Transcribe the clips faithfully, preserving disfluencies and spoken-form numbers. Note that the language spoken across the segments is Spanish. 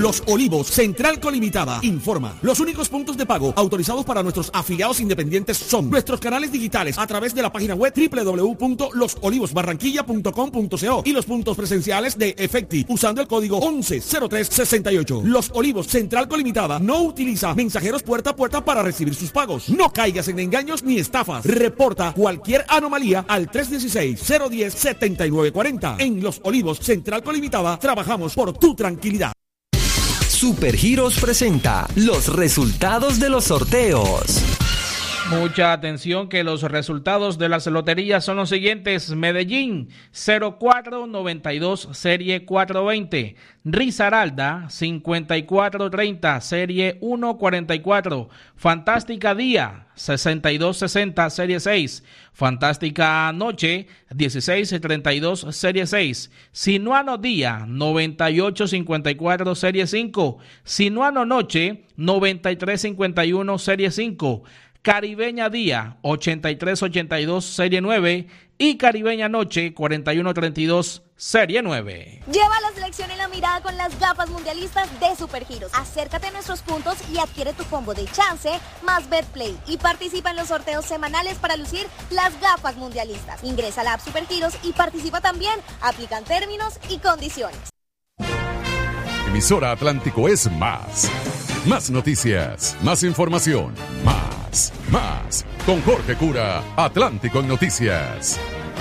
Los Olivos, Central Colimitada, informa. Los únicos puntos de pago autorizados para nuestros afiliados independientes son nuestros canales digitales a través de la página web doble u doble u doble u punto los olivos barranquilla punto com punto co y los puntos presenciales de Efecti usando el código once cero tres sesenta y ocho. Los Olivos, Central Colimitada, no utiliza mensajeros puerta a puerta para recibir sus pagos. No caigas en engaños ni estafas. Reporta cualquier anomalía al tres uno seis, cero uno cero, siete nueve cuatro cero. En Los Olivos, Central Colimitada, trabajamos por tu tranquilidad. Supergiros presenta los resultados de los sorteos. Mucha atención que los resultados de las loterías son los siguientes: Medellín cero cuatro noventa y dos serie cuatrocientos veinte, Risaralda cincuenta y cuatro treinta serie ciento cuarenta y cuatro, Fantástica Día sesenta y dos sesenta serie seis, Fantástica Noche dieciséis treinta y dos serie seis, Sinuano Día noventa y ocho cincuenta y cuatro serie cinco, Sinuano Noche noventa y tres cincuenta y uno serie cinco, Caribeña Día ochenta y tres ochenta y dos serie nueve y Caribeña Noche cuarenta y uno treinta y dos serie nueve. Lleva la selección en la mirada con las gafas mundialistas de Supergiros. Acércate a nuestros puntos y adquiere tu combo de chance más Betplay y participa en los sorteos semanales para lucir las gafas mundialistas. Ingresa a la app Supergiros y participa también. Aplican términos y condiciones. Emisora Atlántico es más. Más noticias, más información, más, más. Con Jorge Cura, Atlántico en Noticias.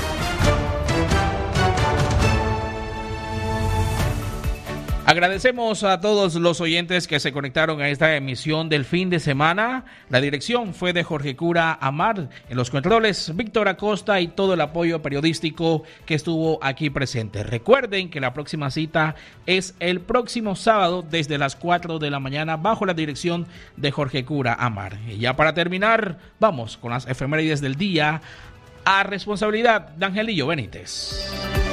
Agradecemos a todos los oyentes que se conectaron a esta emisión del fin de semana. La dirección fue de Jorge Cura Amar, en los controles Víctor Acosta y todo el apoyo periodístico que estuvo aquí presente. Recuerden que la próxima cita es el próximo sábado desde las cuatro de la mañana bajo la dirección de Jorge Cura Amar. Y ya para terminar, vamos con las efemérides del día a responsabilidad de Angelillo Benítez.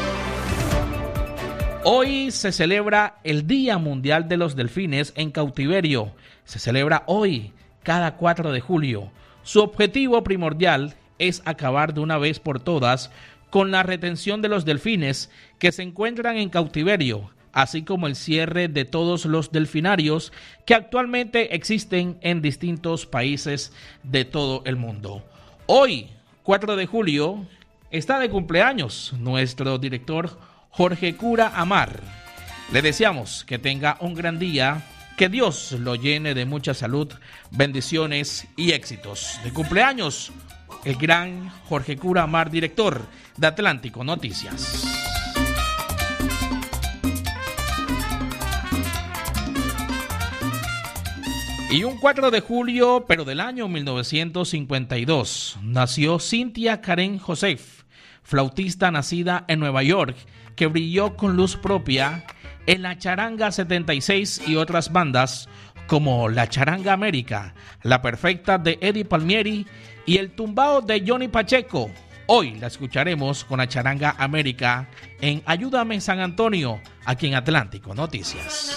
Hoy se celebra el Día Mundial de los Delfines en Cautiverio. Se celebra hoy, cada cuatro de julio. Su objetivo primordial es acabar de una vez por todas con la retención de los delfines que se encuentran en cautiverio, así como el cierre de todos los delfinarios que actualmente existen en distintos países de todo el mundo. Hoy, cuatro de julio, está de cumpleaños nuestro director Jorge Cura Amar. Le deseamos que tenga un gran día, que Dios lo llene de mucha salud, bendiciones y éxitos. De cumpleaños, el gran Jorge Cura Amar, director de Atlántico Noticias. Y un cuatro de julio, pero del año mil novecientos cincuenta y dos, nació Cynthia Karen Joseph, flautista nacida en Nueva York, que brilló con luz propia en la Charanga setenta y seis y otras bandas como la Charanga América, La Perfecta de Eddie Palmieri y el tumbao de Johnny Pacheco. Hoy la escucharemos con la Charanga América en Ayúdame San Antonio, aquí en Atlántico Noticias.